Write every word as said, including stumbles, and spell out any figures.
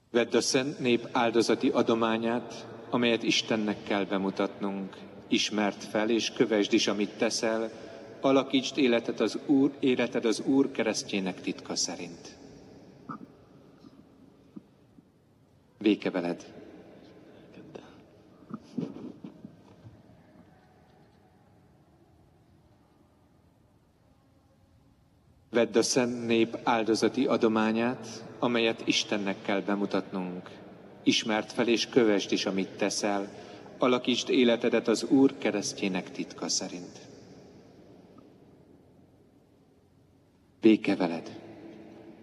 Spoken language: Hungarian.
Vedd a szent nép áldozati adományát, amelyet Istennek kell bemutatnunk. Ismerd fel és kövesd is, amit teszel, alakítsd életed az Úr, életed az Úr keresztjének titka szerint. Béke veled! Vedd a szent nép áldozati adományát, amelyet Istennek kell bemutatnunk. Ismerd fel és kövesd is, amit teszel, alakítsd életedet az Úr keresztjének titka szerint. Béke veled!